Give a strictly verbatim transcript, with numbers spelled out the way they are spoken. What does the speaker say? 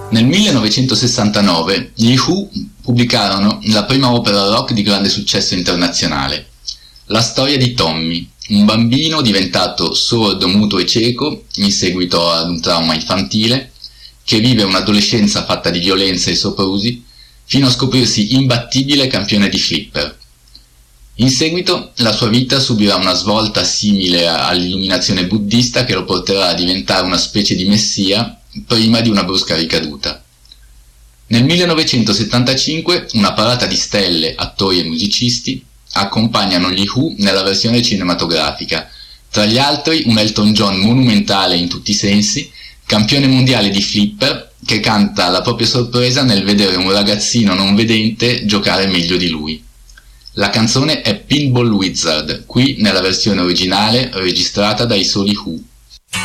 Nel millenovecentosessantanove gli Who pubblicarono la prima opera rock di grande successo internazionale, la storia di Tommy, un bambino diventato sordo, muto e cieco in seguito ad un trauma infantile, che vive un'adolescenza fatta di violenza e soprusi, fino a scoprirsi imbattibile campione di flipper. In seguito la sua vita subirà una svolta simile all'illuminazione buddista che lo porterà a diventare una specie di messia prima di una brusca ricaduta. Nel millenovecentosettantacinque una parata di stelle, attori e musicisti accompagnano gli Who nella versione cinematografica, tra gli altri un Elton John monumentale in tutti i sensi, campione mondiale di flipper, che canta la propria sorpresa nel vedere un ragazzino non vedente giocare meglio di lui. La canzone è Pinball Wizard, qui nella versione originale registrata dai soli Who.